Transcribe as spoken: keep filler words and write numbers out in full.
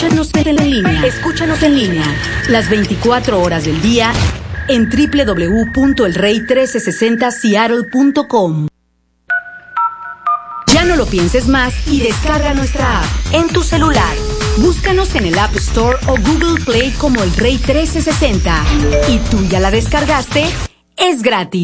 Escúchanos en línea. Escúchanos en línea. Las veinticuatro horas del día en doble u doble u doble u punto el rey trece sesenta seattle punto com. Ya no lo pienses más y descarga nuestra app en tu celular. Búscanos en el App Store o Google Play como El Rey trece sesenta. ¿Y tú ya la descargaste? Es gratis.